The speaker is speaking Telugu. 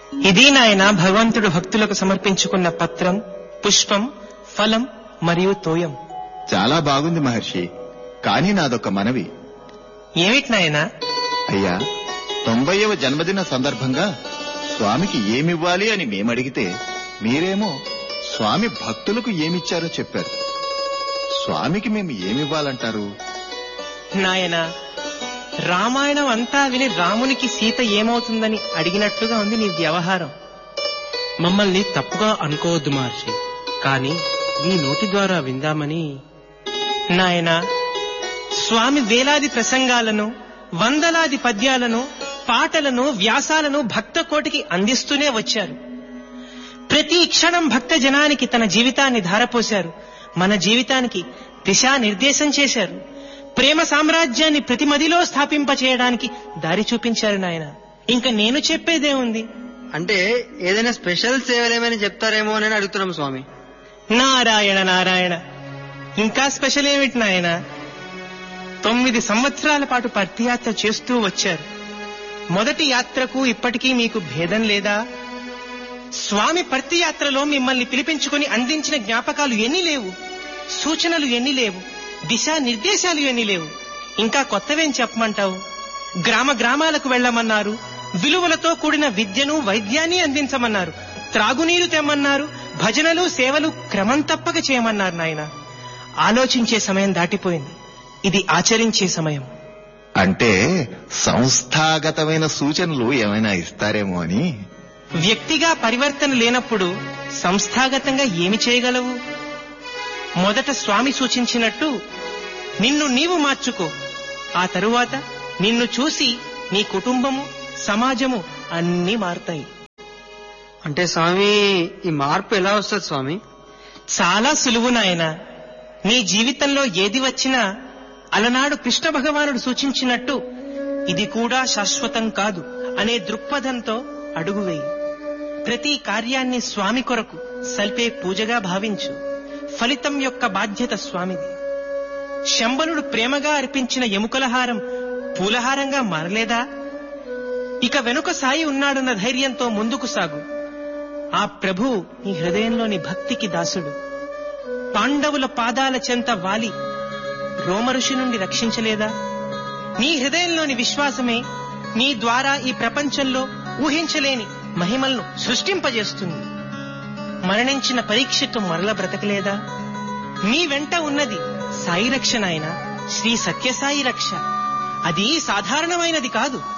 ఇది నాయన భగవంతుడు భక్తులకు సమర్పించుకున్న పత్రం, పుష్పం, ఫలం మరియు తోయం. చాలా బాగుంది మహర్షి. కానీ నాదొక మనవి. ఏమిటి నాయనా? అయ్యా, 90వ జన్మదిన సందర్భంగా స్వామికి ఏమివ్వాలి అని మేమడిగితే మీరేమో స్వామి భక్తులకు ఏమిచ్చారో చెప్పారు. స్వామికి మేము ఏమివ్వాలంటారు? నాయనా, రామాయణం అంతా విని రామునికి సీత ఏమవుతుందని అడిగినట్లుగా ఉంది నీ వ్యవహారం. మమ్మల్ని తప్పుగా అనుకోవద్దు మహర్షి, కానీ నీ నోటి ద్వారా విందామని. నాయనా, స్వామి వేలాది ప్రసంగాలను, వందలాది పద్యాలను, పాటలను, వ్యాసాలను భక్త కోటికి అందిస్తూనే వచ్చారు. ప్రతి క్షణం భక్త జనానికి తన జీవితాన్ని ధారపోశారు. మన జీవితానికి దిశానిర్దేశం చేశారు. ప్రేమ సామ్రాజ్యాన్ని ప్రతి మదిలో స్థాపింపచేయడానికి దారి చూపించారు నాయన. ఇంకా నేను చెప్పేదేముంది? అంటే ఏదైనా స్పెషల్ సేవలేమని చెప్తారేమో అని అడుగుతున్నాం స్వామి. నారాయణ నారాయణ, ఇంకా స్పెషల్ ఏమిటి నాయన? 9 సంవత్సరాల పాటు పర్తియాత్ర చేస్తూ వచ్చారు. మొదటి యాత్రకు ఇప్పటికీ మీకు భేదం లేదా? స్వామి పర్తియాత్రలో మిమ్మల్ని పిలిపించుకుని అందించిన జ్ఞాపకాలు ఎన్ని లేవు, సూచనలు ఎన్ని లేవు, దిశా నిర్దేశాలు ఎన్ని లేవు. ఇంకా కొత్తవేం చెప్పమంటావు? గ్రామ గ్రామాలకు వెళ్లమన్నారు, విలువలతో కూడిన విద్యను, వైద్యాన్ని అందించమన్నారు, త్రాగునీరు తెమ్మన్నారు, భజనలు, సేవలు క్రమం తప్పక చేయమన్నారు. నాయన, ఆలోచించే సమయం దాటిపోయింది. ఇది ఆచరించే సమయం. అంటే సంస్థాగతమైన సూచనలు ఏమైనా ఇస్తారేమో అని. వ్యక్తిగా పరివర్తన లేనప్పుడు సంస్థాగతంగా ఏమి చేయగలవు? మొదట స్వామి సూచించినట్టు నిన్ను నీవు మార్చుకో. ఆ తరువాత నిన్ను చూసి నీ కుటుంబము, సమాజము అన్నీ మారుతాయి. అంటే స్వామి, ఈ మార్పు ఎలా వస్తుంది స్వామి? చాలా సులువు నాయన. నీ జీవితంలో ఏది వచ్చినా అలనాడు కృష్ణ భగవానుడు సూచించినట్టు ఇది కూడా శాశ్వతం కాదు అనే దృక్పథంతో అడుగువేయి. ప్రతి కార్యాన్ని స్వామి కొరకు సల్పే పూజగా భావించు. ఫలితం యొక్క బాధ్యత స్వామిది. శంబనుడు ప్రేమగా అర్పించిన ఎముకలహారం పూలహారంగా మారలేదా? ఇక వెనుక సాయి ఉన్నాడన్న ధైర్యంతో ముందుకు సాగు. ఆ ప్రభు నీ హృదయంలోని భక్తికి దాసుడు. పాండవుల పాదాల చెంత వాలి రోమఋషి నుండి రక్షించలేదా? నీ హృదయంలోని విశ్వాసమే నీ ద్వారా ఈ ప్రపంచంలో ఊహించలేని మహిమలను సృష్టింపజేస్తుంది. మరణించిన పరీక్షిత్తు మరల బ్రతకలేదా? మీ వెంట ఉన్నది సాయి రక్ష నాయన, శ్రీ సత్యసాయి రక్ష. అది సాధారణమైనది కాదు.